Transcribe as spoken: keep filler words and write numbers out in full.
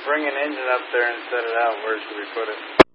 bring an engine up there and set it out, where should we put it?